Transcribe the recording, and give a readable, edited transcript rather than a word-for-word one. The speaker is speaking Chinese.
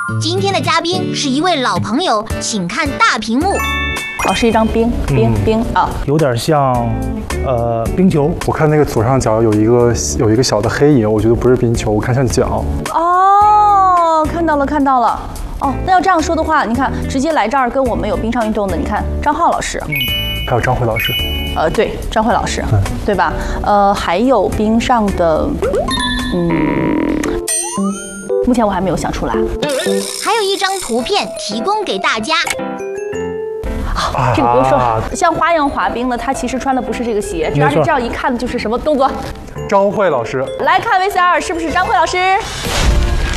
今天的嘉宾是一位老朋友，请看大屏幕。 哦，是一张冰啊， 有点像冰球。 我看那个左上角有一个小的黑影，我觉得不是冰球，我看像脚。 哦，看到了。哦，那要这样说的话，你看，直接来这儿跟我们有冰上运动的，你看张浩老师， 还有张慧老师。 对，张慧老师，对吧？还有冰上的，目前我还没有想出来。 还有一张图片提供给大家。 这个不用说，像花样滑冰的，他其实穿的不是这个鞋，而且这样一看就是什么动作？ 张慧老师， 来看 VCR，是不是张慧老师？